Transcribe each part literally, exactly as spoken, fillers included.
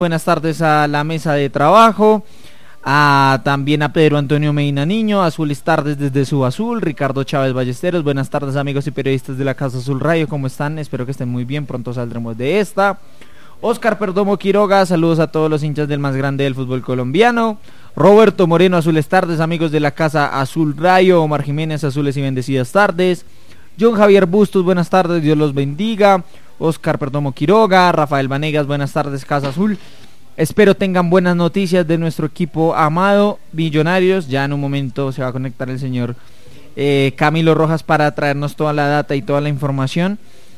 Buenas tardes a la mesa de trabajo, a también a Pedro Antonio Medina Niño, azules tardes desde Subazul, Ricardo Chávez Ballesteros. Buenas tardes, amigos y periodistas de la Casa Azul Radio, ¿cómo están? Espero que estén muy bien, pronto saldremos de esta. Oscar Perdomo Quiroga, saludos a todos los hinchas del más grande del fútbol colombiano. Roberto Moreno, azules tardes, amigos de la Casa Azul Radio. Omar Jiménez, azules y bendecidas tardes. John Javier Bustos, buenas tardes, Dios los bendiga. Oscar Perdomo Quiroga, Rafael Vanegas, buenas tardes, Casa Azul. Espero tengan buenas noticias de nuestro equipo amado, Millonarios. Ya en un momento se va a conectar el señor eh, Camilo Rojas para traernos toda la data y toda la información.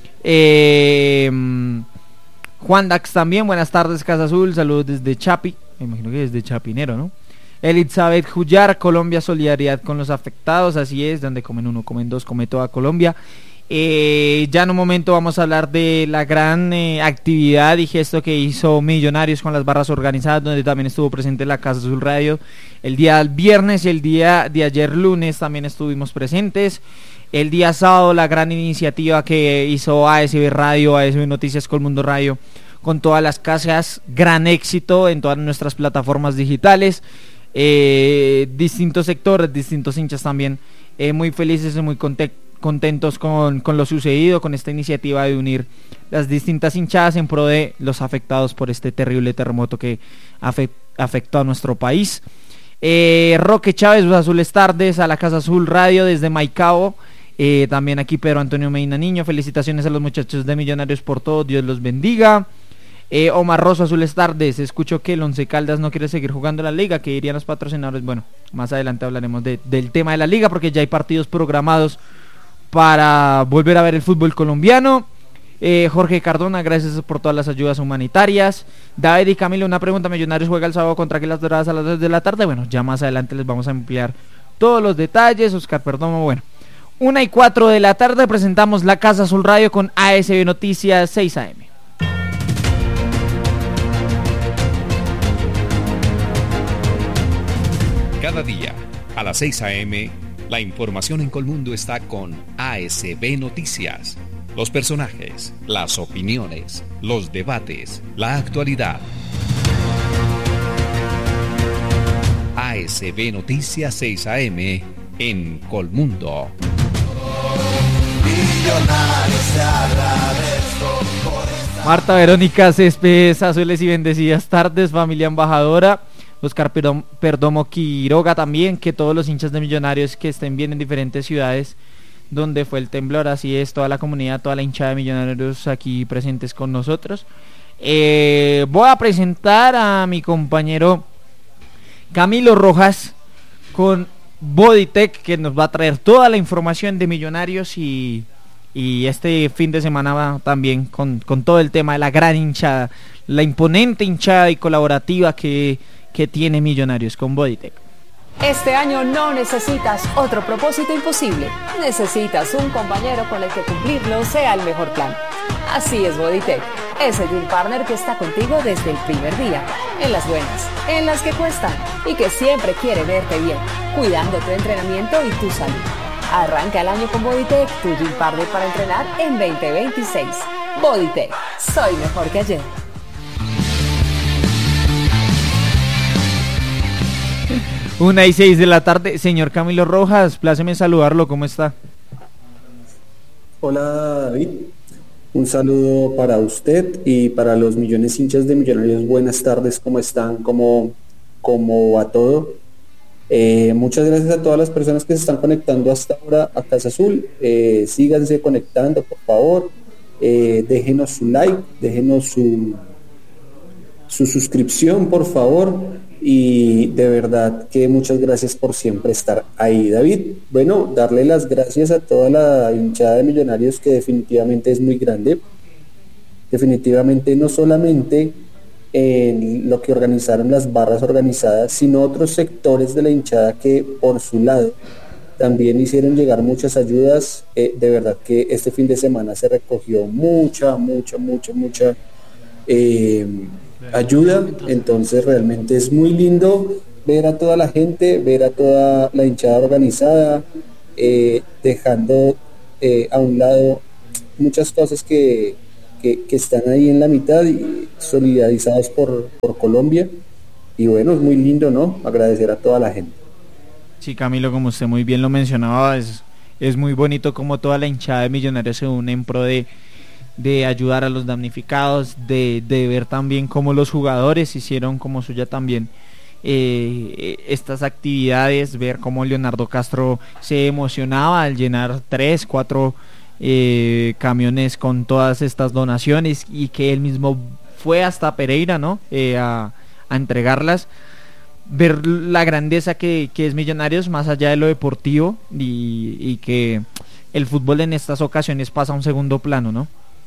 Eh, Juan Dax también, buenas tardes, Casa Azul. Saludos desde Chapi, me imagino que desde Chapinero, ¿no? Elizabeth Jullar, Colombia, solidaridad con los afectados, así es, donde comen uno, comen dos, come toda Colombia. Eh, ya en un momento vamos a hablar de la gran eh, actividad y gesto que hizo Millonarios con las barras organizadas, donde también estuvo presente la Casa Azul Radio el día viernes y el día de ayer lunes también estuvimos presentes. El día sábado la gran iniciativa que hizo A S B Radio, A S B Noticias Colmundo Radio, con todas las casas, gran éxito en todas nuestras plataformas digitales, eh, distintos sectores, distintos hinchas también, eh, muy felices y muy contentos contentos con, con lo sucedido, con esta iniciativa de unir las distintas hinchadas en pro de los afectados por este terrible terremoto que afect, afectó a nuestro país. eh, Roque Chávez, los azules tardes a la Casa Azul Radio desde Maicao. eh, también aquí Pedro Antonio Medina Niño, felicitaciones a los muchachos de Millonarios por todo, Dios los bendiga. eh, Omar Rosso, azules tardes, escucho que el Once Caldas no quiere seguir jugando la liga, que dirían los patrocinadores. Bueno, más adelante hablaremos de, del tema de la liga, porque ya hay partidos programados para volver a ver el fútbol colombiano. eh, Jorge Cardona, gracias por todas las ayudas humanitarias. David y Camilo, una pregunta: Millonarios juega el sábado contra Águilas Doradas a las dos de la tarde. Bueno, ya más adelante les vamos a ampliar todos los detalles. Oscar Perdomo, bueno, una y cuatro de la tarde presentamos la Casa Azul Radio con A S B Noticias seis A M. Cada día a las seis A M la información en Colmundo está con A S B Noticias. Los personajes, las opiniones, los debates, la actualidad. A S B Noticias seis A M en Colmundo. Marta Verónica Céspedes, azules y bendecidas tardes, familia embajadora. Oscar Perdomo Quiroga también, que todos los hinchas de Millonarios que estén bien en diferentes ciudades donde fue el temblor, así es, toda la comunidad, toda la hinchada de Millonarios aquí presentes con nosotros. Eh, voy a presentar a mi compañero Camilo Rojas con Bodytech, que nos va a traer toda la información de Millonarios y, y este fin de semana va también con, con todo el tema de la gran hinchada, la imponente hinchada y colaborativa que que tiene Millonarios con Bodytech. Este año no necesitas otro propósito imposible, necesitas un compañero con el que cumplirlo sea el mejor plan. Así es Bodytech, ese Gym Partner que está contigo desde el primer día, en las buenas, en las que cuestan y que siempre quiere verte bien, cuidando tu entrenamiento y tu salud. Arranca el año con Bodytech, tu Gym Partner para entrenar en veinte veintiséis. Bodytech, soy mejor que ayer. Una y seis de la tarde, señor Camilo Rojas, pláceme saludarlo, ¿cómo está? Hola David, un saludo para usted y para los millones hinchas de Millonarios. Buenas tardes, ¿cómo están? ¿Cómo, cómo va todo? Eh, muchas gracias a todas las personas que se están conectando hasta ahora a Casa Azul. Eh, síganse conectando, por favor. Eh, déjenos su like, déjenos su, su suscripción, por favor. Y de verdad que muchas gracias por siempre estar ahí, David. Bueno, darle las gracias a toda la hinchada de Millonarios, que definitivamente es muy grande. Definitivamente no solamente en lo que organizaron las barras organizadas, sino otros sectores de la hinchada que por su lado también hicieron llegar muchas ayudas. Eh, de verdad que este fin de semana se recogió mucha, mucha, mucha, mucha eh, ayuda. Entonces realmente es muy lindo ver a toda la gente, ver a toda la hinchada organizada, eh, dejando eh, a un lado muchas cosas que, que, que están ahí en la mitad y solidarizados por, por Colombia. Y bueno, es muy lindo, ¿no? Agradecer a toda la gente. Sí, Camilo, como usted muy bien lo mencionaba, es, es muy bonito como toda la hinchada de Millonarios se une en pro de, de ayudar a los damnificados, de, de ver también cómo los jugadores hicieron como suya también eh, estas actividades, ver cómo Leonardo Castro se emocionaba al llenar tres, cuatro eh, camiones con todas estas donaciones y que él mismo fue hasta Pereira, ¿no? Eh, a, a entregarlas. Ver la grandeza que, que es Millonarios más allá de lo deportivo y, y que el fútbol en estas ocasiones pasa a un segundo plano, ¿no?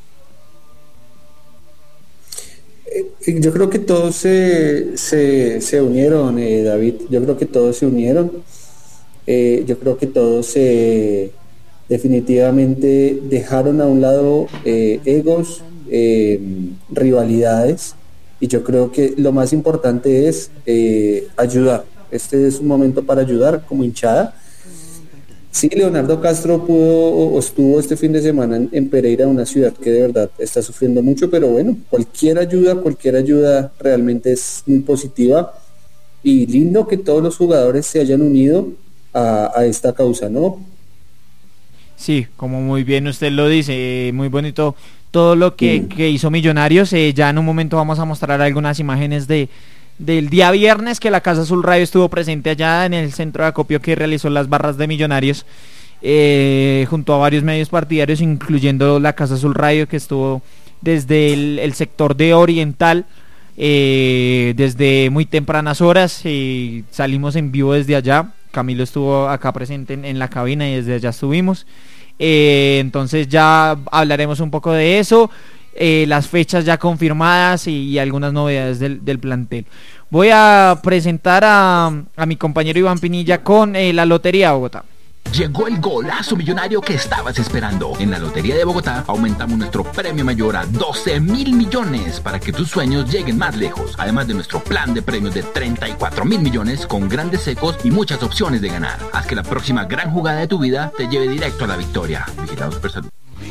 Yo creo que todos se, se, se unieron, eh, David. Yo creo que todos se unieron. Eh, yo creo que todos se definitivamente dejaron a un lado eh, egos, eh, rivalidades. Y yo creo que lo más importante es eh, ayudar. Este es un momento para ayudar como hinchada. Sí, Leonardo Castro pudo o estuvo este fin de semana en, en Pereira, una ciudad que de verdad está sufriendo mucho, pero bueno, cualquier ayuda, cualquier ayuda realmente es muy positiva y lindo que todos los jugadores se hayan unido a, a esta causa, ¿no? Sí, como muy bien usted lo dice, muy bonito todo lo que, mm. que hizo Millonarios. Eh, ya en un momento vamos a mostrar algunas imágenes de del día viernes que la Casa Azul Radio estuvo presente allá en el centro de acopio que realizó las barras de Millonarios, eh, junto a varios medios partidarios, incluyendo la Casa Azul Radio, que estuvo desde el, el sector de Oriental, eh, desde muy tempranas horas, y salimos en vivo desde allá. Camilo estuvo acá presente en, en la cabina y desde allá estuvimos. Eh, entonces ya hablaremos un poco de eso, eh, las fechas ya confirmadas y, y algunas novedades del, del plantel. Voy a presentar a, a mi compañero Iván Pinilla con eh, la Lotería de Bogotá. Llegó el golazo millonario que estabas esperando. En la Lotería de Bogotá aumentamos nuestro premio mayor a doce mil millones para que tus sueños lleguen más lejos. Además de nuestro plan de premios de treinta y cuatro mil millones con grandes secos y muchas opciones de ganar. Haz que la próxima gran jugada de tu vida te lleve directo a la victoria. Vigilado Supersalud.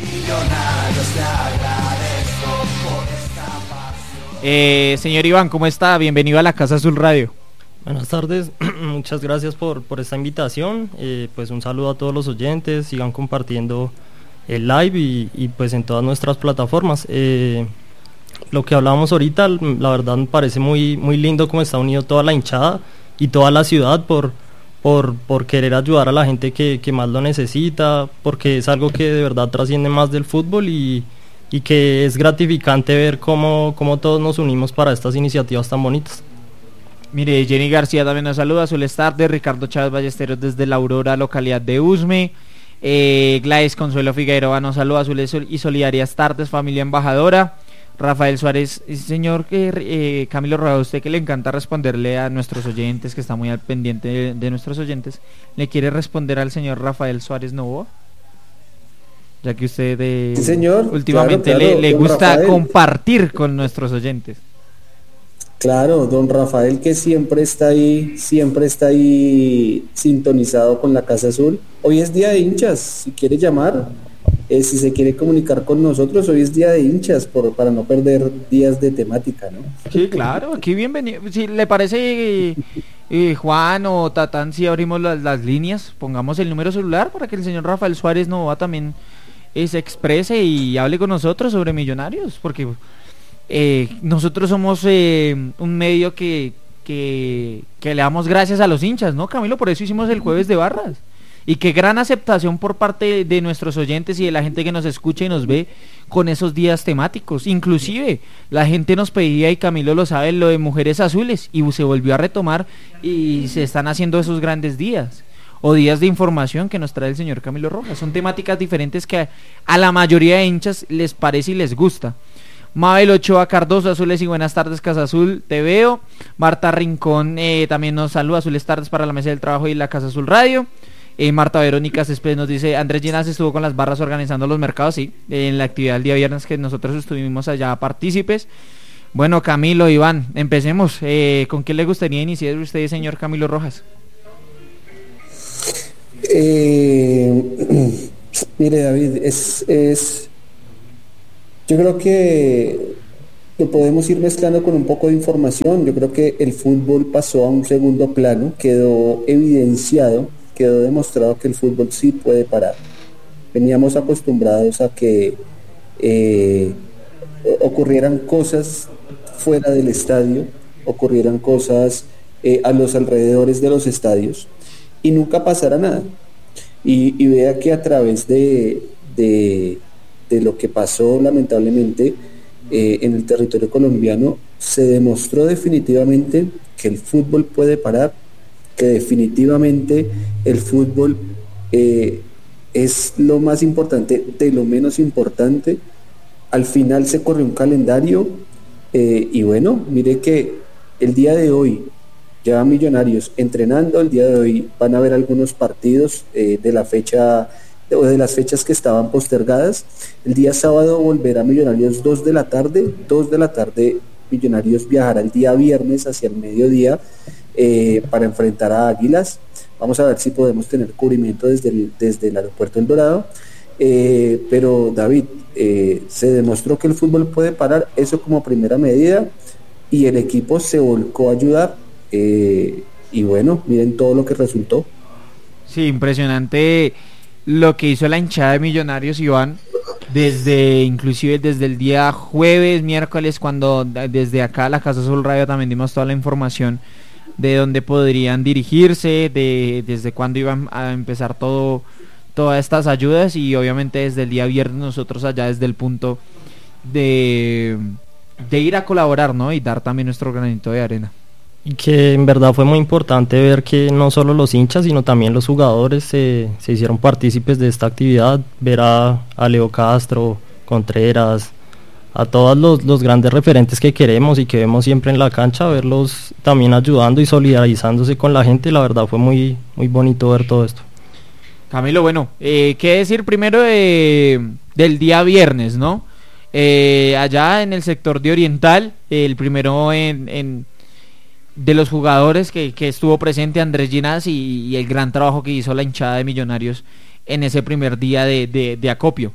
Eh, señor Iván, ¿cómo está? Bienvenido a la Casa Azul Radio. Buenas tardes, muchas gracias por, por esta invitación, eh, pues un saludo a todos los oyentes, sigan compartiendo el live y, y pues en todas nuestras plataformas. Eh, lo que hablábamos ahorita, la verdad me parece muy, muy lindo cómo está unido toda la hinchada y toda la ciudad por, por, por querer ayudar a la gente que, que más lo necesita, porque es algo que de verdad trasciende más del fútbol y, y que es gratificante ver cómo, cómo todos nos unimos para estas iniciativas tan bonitas. Mire, Jenny García también nos saluda, Azul Tarde, Ricardo Chávez Ballesteros desde La Aurora, localidad de Usme, eh, Gladys Consuelo Figueroa nos saluda, Azul y Solidarias Tardes, familia embajadora, Rafael Suárez, señor eh, Camilo Rojas, usted que le encanta responderle a nuestros oyentes, que está muy al pendiente de, de nuestros oyentes, ¿le quiere responder al señor Rafael Suárez Novoa? Ya que usted eh, sí, señor, últimamente claro, claro, le, le gusta Rafael. compartir con nuestros oyentes. Claro, don Rafael, que siempre está ahí, siempre está ahí sintonizado con la Casa Azul. Hoy es día de hinchas, si quiere llamar, eh, si se quiere comunicar con nosotros, hoy es día de hinchas, por, para no perder días de temática, ¿no? Sí, claro, aquí bienvenido. Si le parece, eh, eh, Juan o Tatán, si abrimos las, las líneas, pongamos el número celular para que el señor Rafael Suárez Nova también eh, se exprese y hable con nosotros sobre Millonarios, porque... Eh, nosotros somos eh, un medio que, que, que le damos gracias a los hinchas, ¿no, Camilo? Por eso hicimos el jueves de barras. Y qué gran aceptación por parte de nuestros oyentes y de la gente que nos escucha y nos ve con esos días temáticos. Inclusive la gente nos pedía, y Camilo lo sabe, lo de Mujeres Azules, y se volvió a retomar y se están haciendo esos grandes días o días de información que nos trae el señor Camilo Rojas. Son temáticas diferentes que a, a la mayoría de hinchas les parece y les gusta. Mabel Ochoa Cardoso, Azules y buenas tardes, Casa Azul, te veo. Marta Rincón eh, también nos saluda, Azules tardes para la mesa del trabajo y la Casa Azul Radio. eh, Marta Verónica Céspedes nos dice, Andrés Llenas estuvo con las barras organizando los mercados, sí, en la actividad del día viernes que nosotros estuvimos allá partícipes. Bueno, Camilo, Iván, empecemos. eh, ¿Con qué le gustaría iniciar usted, señor Camilo Rojas? Eh, mire, David, es... es Yo creo que lo podemos ir mezclando con un poco de información. Yo creo que el fútbol pasó a un segundo plano, quedó evidenciado, quedó demostrado que el fútbol sí puede parar. Veníamos acostumbrados a que eh, ocurrieran cosas fuera del estadio, ocurrieran cosas eh, a los alrededores de los estadios y nunca pasara nada. Y, y vea que a través de, de, de lo que pasó lamentablemente eh, en el territorio colombiano, se demostró definitivamente que el fútbol puede parar, que definitivamente el fútbol eh, es lo más importante de lo menos importante. Al final se corrió un calendario eh, y bueno, mire que el día de hoy ya Millonarios entrenando, el día de hoy van a haber algunos partidos eh, de la fecha o de las fechas que estaban postergadas. El día sábado volverá Millonarios dos de la tarde, dos de la tarde Millonarios viajará el día viernes hacia el mediodía eh, para enfrentar a Águilas. Vamos a ver si podemos tener cubrimiento desde el, desde el aeropuerto El Dorado. Eh, pero David, eh, se demostró que el fútbol puede parar, eso como primera medida, y el equipo se volcó a ayudar eh, y bueno, miren todo lo que resultó. Sí, impresionante lo que hizo la hinchada de Millonarios, Iván, desde inclusive desde el día jueves, miércoles, cuando desde acá la Casa Azul Radio también dimos toda la información de dónde podrían dirigirse, de desde cuándo iban a empezar todo todas estas ayudas, y obviamente desde el día viernes nosotros allá desde el punto de, de ir a colaborar, ¿no? Y dar también nuestro granito de arena. Y que en verdad fue muy importante ver que no solo los hinchas, sino también los jugadores se, se hicieron partícipes de esta actividad, ver a, a Leo Castro, Contreras, a todos los, los grandes referentes que queremos y que vemos siempre en la cancha, verlos también ayudando y solidarizándose con la gente. La verdad fue muy, muy bonito ver todo esto. Camilo, bueno, eh, ¿qué decir primero de, del día viernes, no? Eh, allá en el sector de Oriental, eh, el primero en, en de los jugadores que, que estuvo presente, Andrés Ginás, y, y el gran trabajo que hizo la hinchada de Millonarios en ese primer día de, de, de acopio.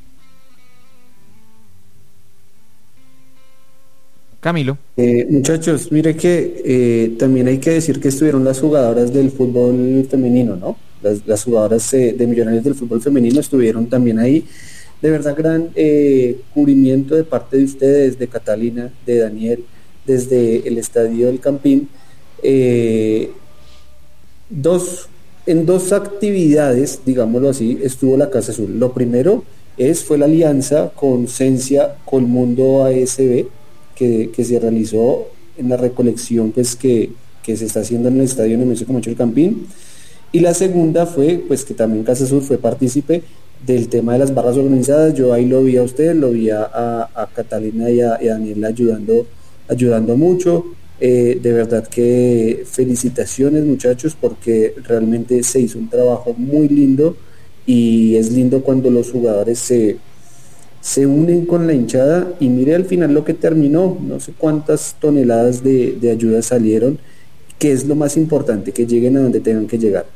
Camilo. Eh, muchachos, mire que eh, también hay que decir que estuvieron las jugadoras del fútbol femenino, ¿no? Las, las jugadoras eh, de Millonarios del fútbol femenino estuvieron también ahí. De verdad, gran eh, cubrimiento de parte de ustedes, de Catalina, de Daniel, desde el estadio del Campín. Eh, dos, en dos actividades, digámoslo así, estuvo la Casa Azul. Lo primero es, fue la alianza con Cencia Colmundo A S B, que, que se realizó en la recolección pues, que, que se está haciendo en el estadio Nemesio Camacho El Campín. Y la segunda fue, pues que también Casa Azul fue partícipe del tema de las barras organizadas. Yo ahí lo vi a usted, lo vi a, a, a Catalina y a, y a Daniela ayudando, ayudando mucho. Eh, de verdad que felicitaciones, muchachos, porque realmente se hizo un trabajo muy lindo, y es lindo cuando los jugadores se, se unen con la hinchada. Y mire al final lo que terminó, no sé cuántas toneladas de, de ayuda salieron, que es lo más importante, que lleguen a donde tengan que llegar.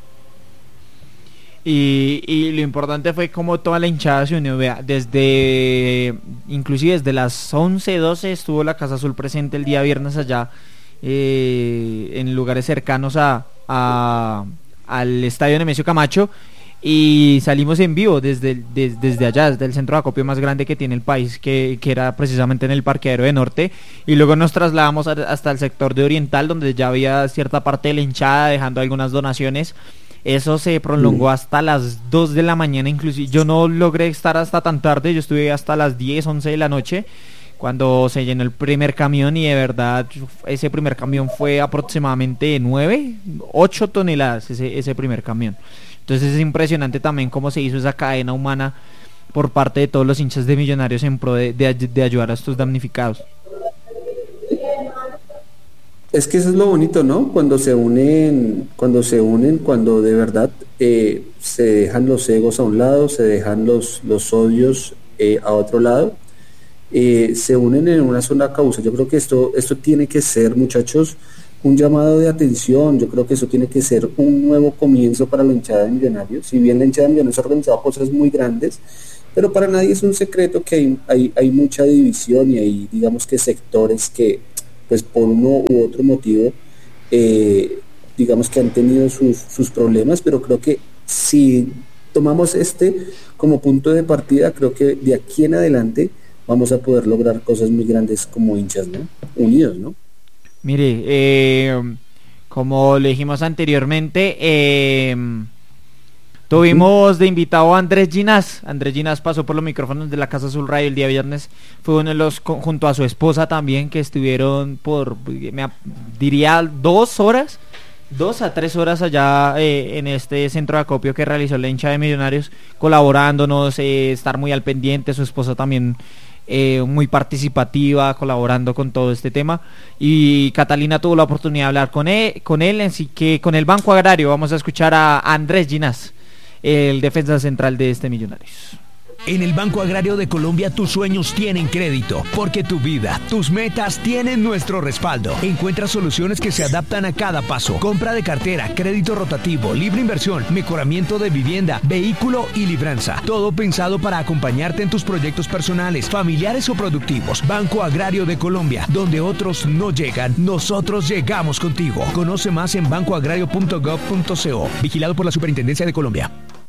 Y, y lo importante fue como toda la hinchada se unió, vea, desde, inclusive desde las once, doce estuvo la Casa Azul presente el día viernes allá, eh, en lugares cercanos a, a al estadio Nemesio Camacho, y salimos en vivo desde, desde, desde allá, desde el centro de acopio más grande que tiene el país, que, que era precisamente en el parqueadero de Norte, y luego nos trasladamos a, hasta el sector de Oriental, donde ya había cierta parte de la hinchada dejando algunas donaciones. Eso se prolongó hasta las dos de la mañana, inclusive yo no logré estar hasta tan tarde, yo estuve hasta las diez, once de la noche cuando se llenó el primer camión, y de verdad ese primer camión fue aproximadamente nueve, ocho toneladas ese, ese primer camión. Entonces es impresionante también cómo se hizo esa cadena humana por parte de todos los hinchas de Millonarios en pro de, de, de ayudar a estos damnificados. Es que eso es lo bonito, ¿no? Cuando se unen, cuando se unen, cuando de verdad eh, se dejan los egos a un lado, se dejan los, los odios eh, a otro lado, eh, se unen en una sola causa. Yo creo que esto, esto tiene que ser, muchachos, un llamado de atención. Yo creo que eso tiene que ser un nuevo comienzo para la hinchada de Millonarios. Si bien la hinchada de Millonarios ha organizado cosas muy grandes, pero para nadie es un secreto que hay, hay, hay mucha división y hay, digamos que sectores que, pues por uno u otro motivo, eh, digamos que han tenido sus, sus problemas, pero creo que si tomamos este como punto de partida, creo que de aquí en adelante vamos a poder lograr cosas muy grandes como hinchas, ¿no? Unidos, ¿no? Mire, eh, como le dijimos anteriormente, eh, tuvimos de invitado a Andrés Ginás. Andrés Ginás pasó por los micrófonos de la Casa Azul Radio el día viernes. Fue uno de los, junto a su esposa también, que estuvieron por, me diría, dos horas, dos a tres horas allá eh, en este centro de acopio que realizó la hincha de Millonarios, colaborándonos, eh, estar muy al pendiente. Su esposa también eh, muy participativa, colaborando con todo este tema. Y Catalina tuvo la oportunidad de hablar con él, con él, así que con el Banco Agrario vamos a escuchar a Andrés Ginás, el defensa central de este Millonarios. En el Banco Agrario de Colombia tus sueños tienen crédito, porque tu vida, tus metas tienen nuestro respaldo. Encuentra soluciones que se adaptan a cada paso. Compra de cartera, crédito rotativo, libre inversión, mejoramiento de vivienda, vehículo y libranza. Todo pensado para acompañarte en tus proyectos personales, familiares o productivos. Banco Agrario de Colombia, donde otros no llegan, nosotros llegamos contigo. Conoce más en banco agrario punto gov punto co. Vigilado por la Superintendencia de Colombia.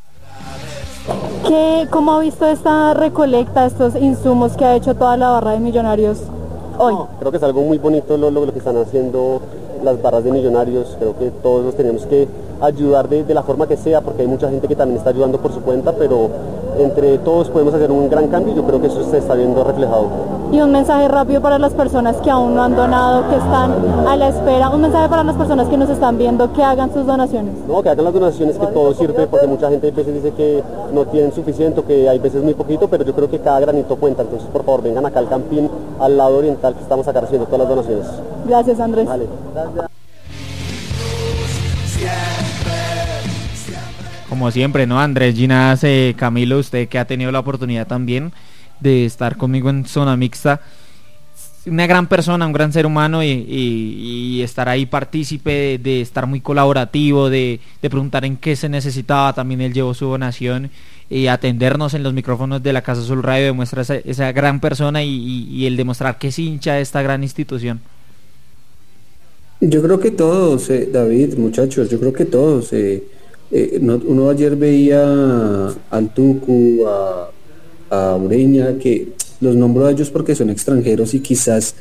¿Qué, ¿Cómo ha visto esta recolecta, estos insumos que ha hecho toda la barra de Millonarios hoy? No, creo que es algo muy bonito lo, lo, lo que están haciendo las barras de Millonarios. Creo que todos nos tenemos que ayudar de, de la forma que sea, porque hay mucha gente que también está ayudando por su cuenta, pero entre todos podemos hacer un gran cambio y yo creo que eso se está viendo reflejado. Y un mensaje rápido para las personas que aún no han donado, que están a la espera, un mensaje para las personas que nos están viendo, que hagan sus donaciones. No, que hagan las donaciones, que todo sirve, porque mucha gente a veces dice que no tienen suficiente, que hay veces muy poquito, pero yo creo que cada granito cuenta. Entonces, por favor, vengan acá al Campín, al lado oriental, que estamos acá haciendo todas las donaciones. Gracias, Andrés. Vale. Gracias. Como siempre, ¿no? Andrés Ginás, eh, Camilo, usted que ha tenido la oportunidad también de estar conmigo en Zona Mixta, una gran persona, un gran ser humano, y, y, y estar ahí partícipe, de, de estar muy colaborativo, de, de preguntar en qué se necesitaba. También él llevó su donación y atendernos en los micrófonos de la Casa Azul Radio, demuestra esa, esa gran persona y, y, y el demostrar que es hincha de esta gran institución. Yo creo que todos, eh, David, muchachos, yo creo que todos. Eh, eh, no, uno ayer veía al Tucu, a, a Ureña, que los nombro a ellos porque son extranjeros y quizás,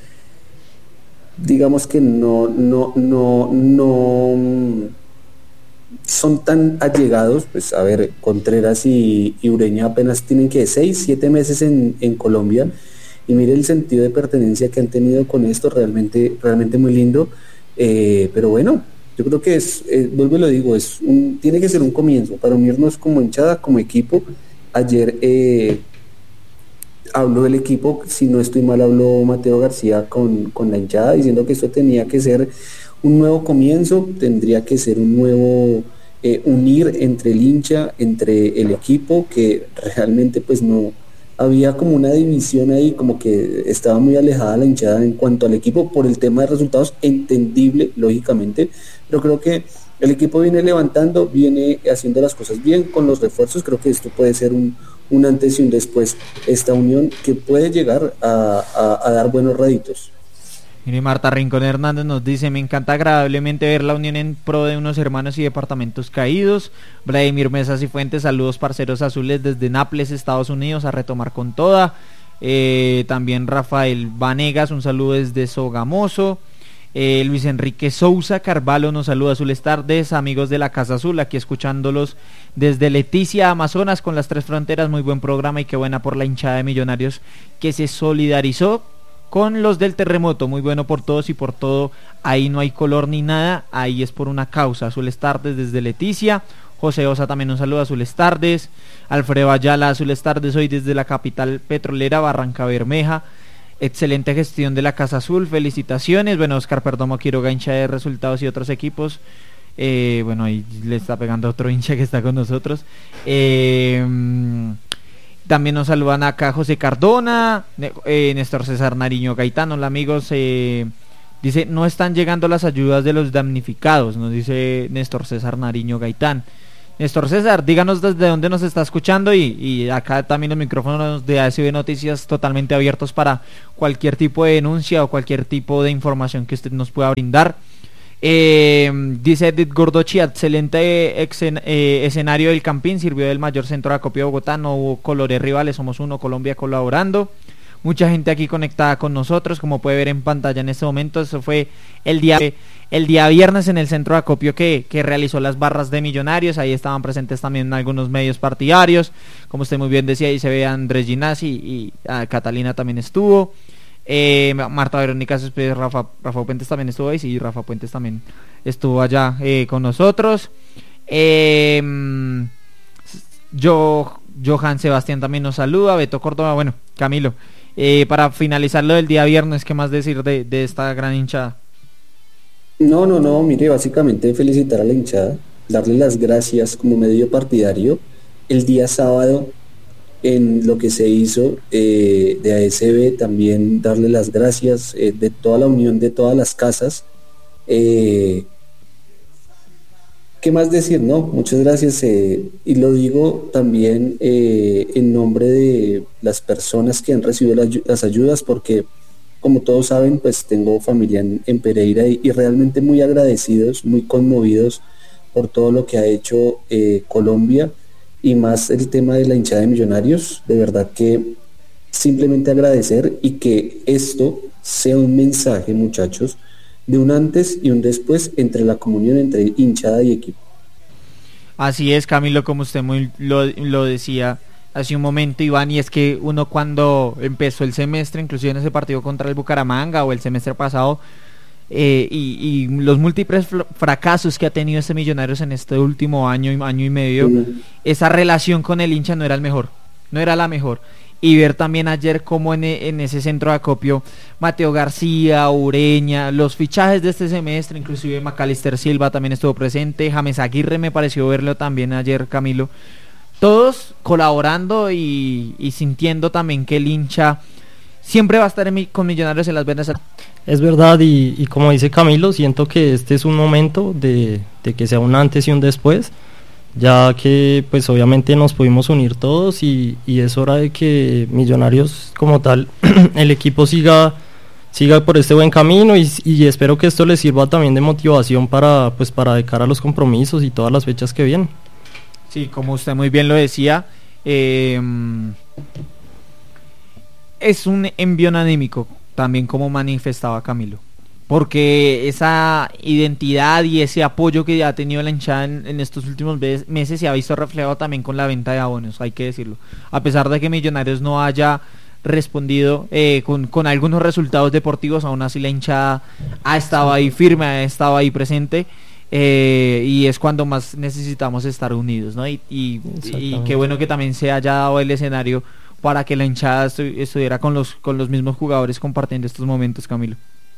digamos que no, no, no, no son tan allegados. Pues a ver, Contreras y, y Ureña apenas tienen que seis, siete meses en, en Colombia, y mire el sentido de pertenencia que han tenido con esto, realmente, realmente muy lindo. Eh, pero bueno, yo creo que es, eh, vuelvo y lo digo, es un, tiene que ser un comienzo para unirnos como hinchada, como equipo. Ayer eh, habló el equipo, si no estoy mal, habló Mateo García con, con la hinchada, diciendo que esto tenía que ser un nuevo comienzo, tendría que ser un nuevo eh, unir entre el hincha, entre el equipo, que realmente pues no había como una división ahí, como que estaba muy alejada la hinchada en cuanto al equipo por el tema de resultados, entendible lógicamente, pero creo que el equipo viene levantando, viene haciendo las cosas bien con los refuerzos. Creo que esto puede ser un, un antes y un después, esta unión que puede llegar a, a, a dar buenos réditos. Mire, Marta Rincón Hernández nos dice: me encanta agradablemente ver la unión en pro de unos hermanos y departamentos caídos. Vladimir Mesas y Fuentes, saludos parceros azules desde Nápoles, Estados Unidos, a retomar con toda. Eh, también Rafael Vanegas, un saludo desde Sogamoso. Eh, Luis Enrique Sousa Carvalho nos saluda: azules tardes, amigos de la Casa Azul, aquí escuchándolos desde Leticia, Amazonas, con las tres fronteras. Muy buen programa y qué buena por la hinchada de Millonarios que se solidarizó con los del terremoto. Muy bueno por todos y por todo. Ahí no hay color ni nada, ahí es por una causa. Azules tardes desde Leticia. José Osa también un saludo, azules tardes. Alfredo Ayala, azules tardes hoy desde la capital petrolera, Barranca Bermeja. Excelente gestión de la Casa Azul, felicitaciones. Bueno, Oscar Perdomo Quiroga, hincha de Resultados y otros equipos. Eh, bueno, ahí le está pegando otro hincha que está con nosotros. Eh... También nos saludan acá José Cardona, eh, Néstor César Nariño Gaitán. Hola amigos, eh, dice: no están llegando las ayudas de los damnificados, nos dice Néstor César Nariño Gaitán. Néstor César, díganos desde dónde nos está escuchando y, y acá también los micrófonos de A S B Noticias totalmente abiertos para cualquier tipo de denuncia o cualquier tipo de información que usted nos pueda brindar. Eh, dice Edith Gordochi, excelente exen, eh, escenario del Campín, sirvió del mayor centro de acopio de Bogotá, no hubo colores rivales, somos uno, Colombia colaborando. Mucha gente aquí conectada con nosotros, como puede ver en pantalla en este momento. Eso fue el día el día viernes en el centro de acopio que, que realizó las barras de Millonarios. Ahí estaban presentes también algunos medios partidarios, como usted muy bien decía, ahí se ve a Andrés Ginasi y a Catalina también estuvo. Eh, Marta Verónica Céspedes, Rafa, Rafa Puentes también estuvo ahí, sí, Rafa Puentes también estuvo allá eh, con nosotros. Eh, yo, Johan Sebastián también nos saluda, Beto Córdoba, bueno, Camilo. Eh, para finalizar lo del día viernes, ¿qué más decir de, de esta gran hinchada? No, no, no, mire, básicamente felicitar a la hinchada, darle las gracias como medio partidario. El día sábado, en lo que se hizo eh, de A S B, también darle las gracias eh, de toda la unión de todas las casas. Eh, ¿Qué más decir? No, muchas gracias eh, y lo digo también eh, en nombre de las personas que han recibido las, las ayudas, porque como todos saben, pues tengo familia en, en Pereira y, y realmente muy agradecidos, muy conmovidos por todo lo que ha hecho eh, Colombia y más el tema de la hinchada de Millonarios. De verdad que simplemente agradecer y que esto sea un mensaje, muchachos, de un antes y un después entre la comunión entre hinchada y equipo. Así es, Camilo, como usted muy lo, lo decía hace un momento, Iván, y es que uno cuando empezó el semestre, inclusive en ese partido contra el Bucaramanga o el semestre pasado, eh, y, y los múltiples fracasos que ha tenido este Millonarios en este último año, año y medio, uh-huh. esa relación con el hincha no era el mejor, no era la mejor. Y ver también ayer cómo en, en ese centro de acopio Mateo García, Ureña, los fichajes de este semestre, inclusive Macalister Silva también estuvo presente, James Aguirre me pareció verlo también ayer, Camilo, todos colaborando y, y sintiendo también que el hincha siempre va a estar en mi, con Millonarios en las venas. Es verdad, y, y como dice Camilo, siento que este es un momento de, de que sea un antes y un después, ya que pues obviamente nos pudimos unir todos y, y es hora de que Millonarios como tal, el equipo siga siga por este buen camino y, y espero que esto les sirva también de motivación para pues para de cara a los compromisos y todas las fechas que vienen. Sí, como usted muy bien lo decía, eh, es un envío anímico también, como manifestaba Camilo, porque esa identidad y ese apoyo que ha tenido la hinchada en, en estos últimos meses se ha visto reflejado también con la venta de abonos, hay que decirlo, a pesar de que Millonarios no haya respondido eh, con, con algunos resultados deportivos, aún así la hinchada ha estado ahí firme, ha estado ahí presente, eh, y es cuando más necesitamos estar unidos, ¿no? Y, y, y qué bueno que también se haya dado el escenario para que la hinchada estu- estuviera con los, con los mismos jugadores compartiendo estos momentos, Camilo.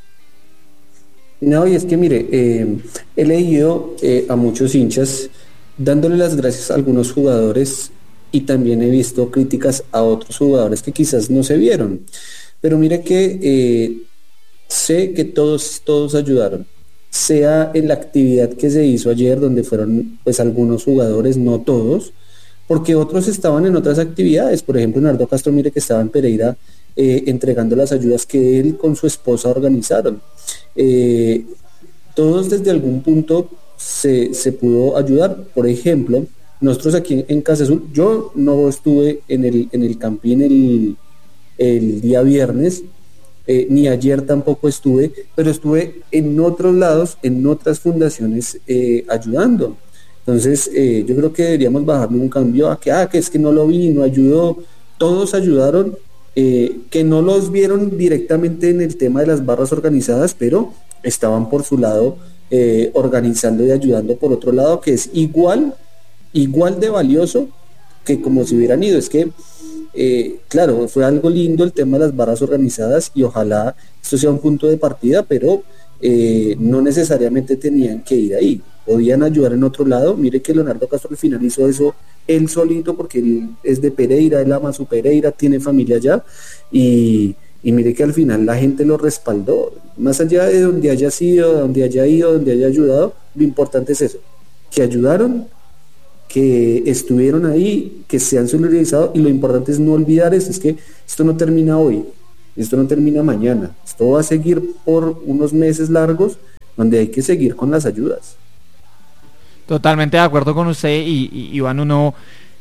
No, y es que mire, eh, he leído eh, a muchos hinchas dándole las gracias a algunos jugadores y también he visto críticas a otros jugadores que quizás no se vieron, pero mire que eh, sé que todos, todos ayudaron, sea en la actividad que se hizo ayer donde fueron pues algunos jugadores, no todos, porque otros estaban en otras actividades. Por ejemplo, Nardo Castro, mire que estaba en Pereira eh, entregando las ayudas que él con su esposa organizaron. Eh, todos desde algún punto se, se pudo ayudar. Por ejemplo, nosotros aquí en, en Casa Azul, yo no estuve en el, en el Campín el, el día viernes, eh, ni ayer tampoco estuve, pero estuve en otros lados, en otras fundaciones eh, ayudando. Entonces eh, yo creo que deberíamos bajarle un cambio a que, ah, que es que no lo vi, no ayudó. Todos ayudaron, eh, que no los vieron directamente en el tema de las barras organizadas, pero estaban por su lado eh, organizando y ayudando por otro lado, que es igual, igual de valioso que como si hubieran ido. Es que, eh, claro, fue algo lindo el tema de las barras organizadas y ojalá esto sea un punto de partida, pero eh, no necesariamente tenían que ir ahí. Podían ayudar en otro lado. Mire que Leonardo Castro al final hizo eso él solito, porque él es de Pereira, él ama su Pereira, tiene familia allá, y, y mire que al final la gente lo respaldó, más allá de donde haya sido, donde haya ido, donde haya ayudado, lo importante es eso, que ayudaron, que estuvieron ahí, que se han solidarizado, y lo importante es no olvidar eso, es que esto no termina hoy, esto no termina mañana, esto va a seguir por unos meses largos donde hay que seguir con las ayudas. Totalmente de acuerdo con usted, y, y Iván, uno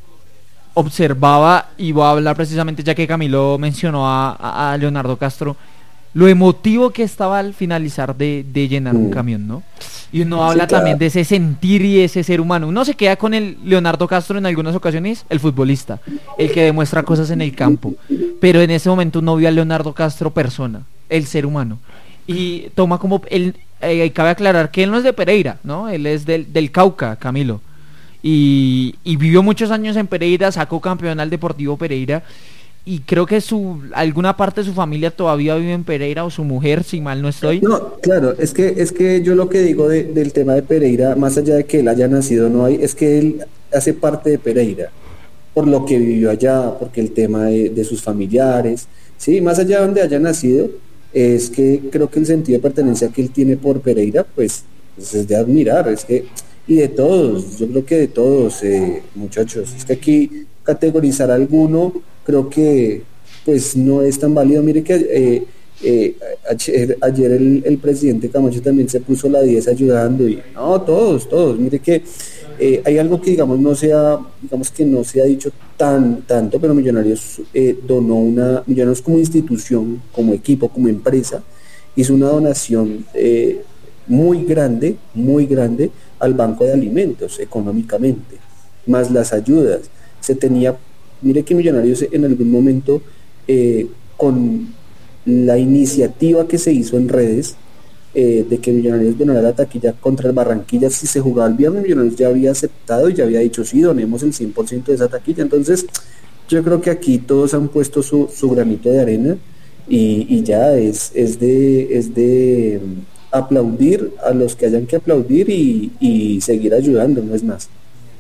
observaba, y voy a hablar precisamente ya que Camilo mencionó a, a Leonardo Castro, lo emotivo que estaba al finalizar de, de llenar mm. un camión, ¿no? Y uno habla sí, claro. también de ese sentir y ese ser humano. Uno se queda con el Leonardo Castro en algunas ocasiones, el futbolista, el que demuestra cosas en el campo, pero en ese momento uno vio a Leonardo Castro persona, el ser humano, y toma como, él, eh, cabe aclarar que él no es de Pereira, ¿no? Él es del, del Cauca, Camilo, y, y vivió muchos años en Pereira, sacó campeón al Deportivo Pereira, y creo que su alguna parte de su familia todavía vive en Pereira, o su mujer, si mal no estoy. No, claro, es que es que yo lo que digo de, del tema de Pereira, más allá de que él haya nacido no hay, es que él hace parte de Pereira, por lo que vivió allá, porque el tema de, de sus familiares, sí, más allá de donde haya nacido, es que creo que el sentido de pertenencia que él tiene por Pereira, pues, pues es de admirar, es que, y de todos, yo creo que de todos, eh, muchachos, es que aquí categorizar a alguno creo que pues no es tan válido. Mire que eh, eh, ayer, ayer el, el presidente Camacho también se puso la diez ayudando, y no, todos, todos, mire que eh, hay algo que digamos no se ha, digamos que no se ha dicho tan tanto, pero Millonarios eh, donó una, Millonarios como institución, como equipo, como empresa, hizo una donación eh, muy grande, muy grande al Banco de Alimentos económicamente, más las ayudas. Se tenía, mire que Millonarios en algún momento, eh, con la iniciativa que se hizo en redes, eh, de que Millonarios donara la taquilla contra el Barranquilla, si se jugaba el viernes, Millonarios ya había aceptado y ya había dicho, sí, donemos el cien por ciento de esa taquilla. Entonces, yo creo que aquí todos han puesto su, su granito de arena, y, y ya es, es de, es de aplaudir a los que hayan que aplaudir, y, y seguir ayudando, no es más.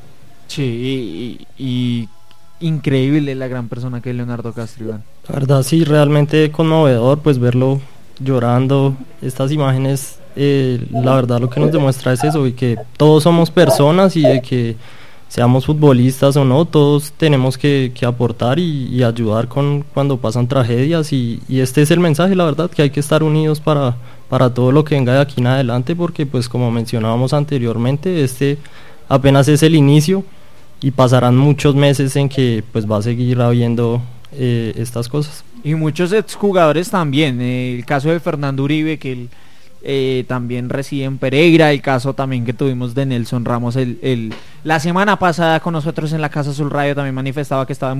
Sí, y, y increíble la gran persona que es Leonardo Castro, Iván. La verdad sí, realmente conmovedor pues verlo llorando. Estas imágenes, eh, la verdad lo que nos demuestra es eso, y que todos somos personas, y de que seamos futbolistas o no, todos tenemos que, que aportar y, y ayudar con cuando pasan tragedias, y, y este es el mensaje, la verdad, que hay que estar unidos para, para todo lo que venga de aquí en adelante, porque pues como mencionábamos anteriormente, este apenas es el inicio, y pasarán muchos meses en que pues va a seguir habiendo eh, estas cosas. Y muchos exjugadores también, eh, el caso de Fernando Uribe, que él eh, también reside en Pereira, el caso también que tuvimos de Nelson Ramos el, el, la semana pasada con nosotros en la Casa Azul Radio, también manifestaba que estaba